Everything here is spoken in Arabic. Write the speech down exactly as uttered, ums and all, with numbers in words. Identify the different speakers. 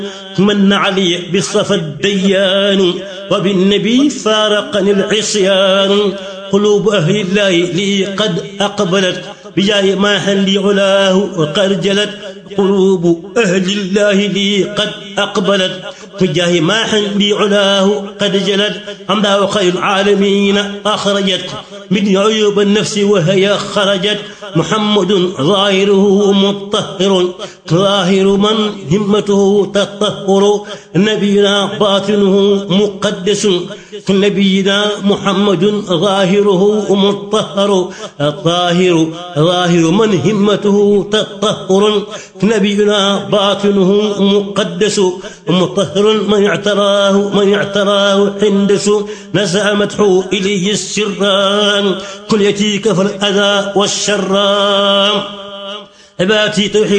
Speaker 1: من علي بالصفا الديان وبالنبي فارقني العصيان قلوب أهل الله لي قد أقبلت بجاه ما حل علاه وقد جلت قلوب أهل الله لي قد أقبلت بجاه ما حل علاه قد جلت عمدا خير العالمين أخرجت من عيوب النفس وهي خرجت محمد ظاهره مطهر ظاهر من همته تطهر نبينا باطنه مقدس نبينا محمد ظاهره مطهر الظاهر ظاهر من همته تطهر نبينا باطنه مقدس مطهر من اعتراه من اعتراه حندس نزع مدحو إليه السران كل يتيك فالأذى والشران عباتي توحيد